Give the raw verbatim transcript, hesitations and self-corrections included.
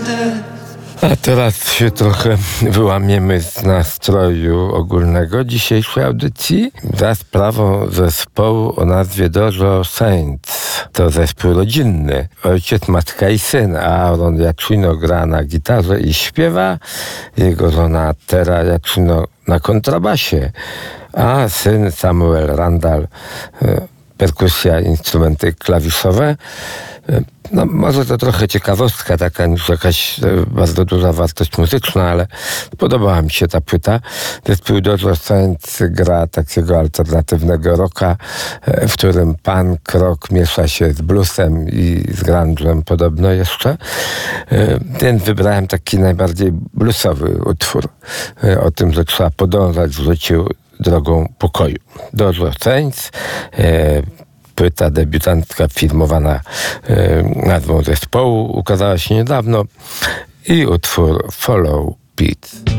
A teraz się trochę wyłamiemy z nastroju ogólnego dzisiejszej audycji za sprawą zespołu o nazwie Dojo Saints. To zespół rodzinny. Ojciec, matka i syn. Aaron Jacino gra na gitarze i śpiewa. Jego żona Tera Jacino na kontrabasie. A syn Samuel Randall perkusja, instrumenty klawiszowe. No, może to trochę ciekawostka taka niż jakaś bardzo duża wartość muzyczna, ale podobała mi się ta płyta. Zespół Dojo Saints gra takiego alternatywnego rocka, w którym punk rock miesza się z bluesem i z grunge'em podobno jeszcze. Więc wybrałem taki najbardziej bluesowy utwór o tym, że trzeba podążać w życiu drogą pokoju. Dojo Saints, e, płyta debiutancka firmowana e, nazwą zespołu, ukazała się niedawno i utwór Follow Beat.